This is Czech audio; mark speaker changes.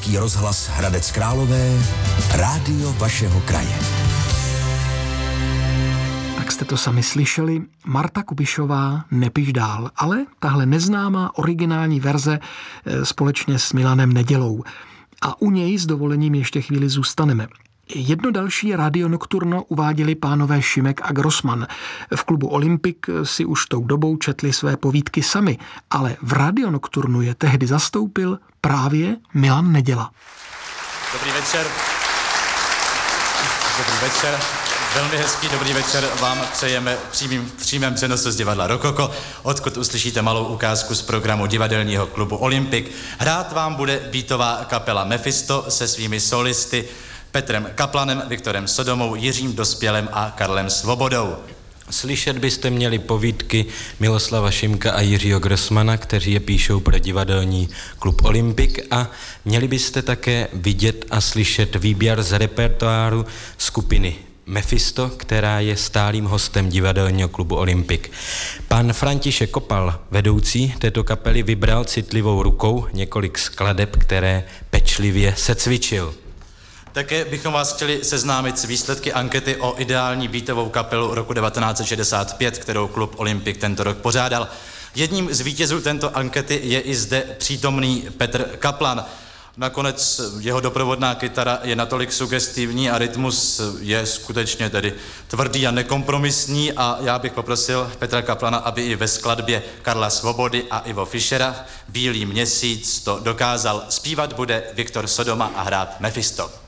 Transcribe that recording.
Speaker 1: Český rozhlas Hradec Králové, rádio vašeho kraje.
Speaker 2: Tak jste to sami slyšeli, Marta Kubišová Nepiš dál, ale tahle neznámá originální verze společně s Milanem Nedělou. A u něj s dovolením ještě chvíli zůstaneme. Jedno další Radio Nocturno uváděli pánové Šimek a Grossman. V klubu Olympik si už tou dobou četli své povídky sami, ale v Radio Nocturnu je tehdy zastoupil právě Milan Neděla.
Speaker 3: Dobrý večer. Dobrý večer. Velmi hezký dobrý večer vám přejeme v přímém přenosu z divadla Rokoko, odkud uslyšíte malou ukázku z programu divadelního klubu Olympik. Hrát vám bude beatová kapela Mephisto se svými solisty Petrem Kaplanem, Viktorem Sodomou, Jiřím Dospělem a Karlem Svobodou.
Speaker 4: Slyšet byste měli povídky Miloslava Šimka a Jiřího Grossmana, kteří je píšou pro divadelní klub Olympik, a měli byste také vidět a slyšet výběr z repertoáru skupiny Mephisto, která je stálým hostem divadelního klubu Olympik. Pan František Kopal, vedoucí této kapely, vybral citlivou rukou několik skladeb, které pečlivě secvičil.
Speaker 3: Také bychom vás chtěli seznámit s výsledky ankety o ideální beatovou kapelu roku 1965, kterou klub Olympik tento rok pořádal. Jedním z vítězů této ankety je i zde přítomný Petr Kaplan. Nakonec jeho doprovodná kytara je natolik sugestivní a rytmus je skutečně tedy tvrdý a nekompromisní, a já bych poprosil Petra Kaplana, aby i ve skladbě Karla Svobody a Ivo Fischera Bílý měsíc to dokázal. Zpívat bude Viktor Sodoma a hrát Mephisto.